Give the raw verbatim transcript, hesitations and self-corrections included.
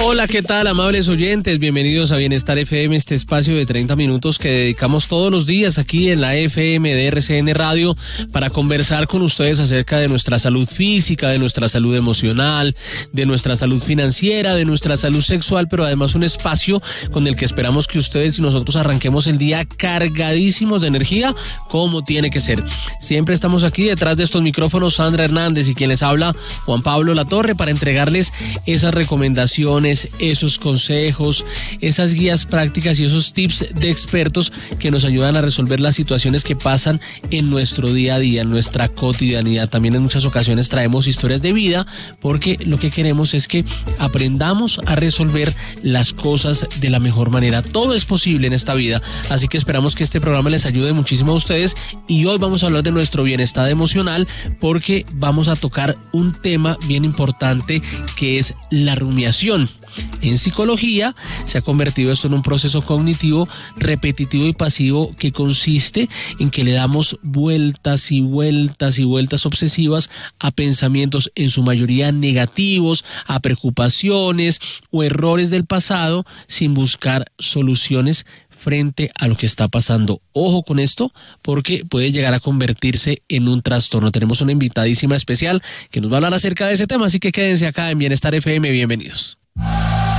Hola, ¿qué tal, amables oyentes? Bienvenidos a Bienestar F M, este espacio de treinta minutos que dedicamos todos los días aquí en la F M de R C N Radio para conversar con ustedes acerca de nuestra salud física, de nuestra salud emocional, de nuestra salud financiera, de nuestra salud sexual, pero además un espacio con el que esperamos que ustedes y nosotros arranquemos el día cargadísimos de energía, como tiene que ser. Siempre estamos aquí detrás de estos micrófonos, Sandra Hernández y quien les habla, Juan Pablo Latorre, para entregarles esas recomendaciones, esos consejos, esas guías prácticas y esos tips de expertos que nos ayudan a resolver las situaciones que pasan en nuestro día a día, en nuestra cotidianidad. También en muchas ocasiones traemos historias de vida porque lo que queremos es que aprendamos a resolver las cosas de la mejor manera. Todo es posible en esta vida, así que esperamos que este programa les ayude muchísimo a ustedes y hoy vamos a hablar de nuestro bienestar emocional porque vamos a tocar un tema bien importante que es la rumiación. En psicología se ha convertido esto en un proceso cognitivo repetitivo y pasivo que consiste en que le damos vueltas y vueltas y vueltas obsesivas a pensamientos en su mayoría negativos, a preocupaciones o errores del pasado sin buscar soluciones frente a lo que está pasando. Ojo con esto porque puede llegar a convertirse en un trastorno. Tenemos una invitadísima especial que nos va a hablar acerca de ese tema, así que quédense acá en Bienestar F M. Bienvenidos.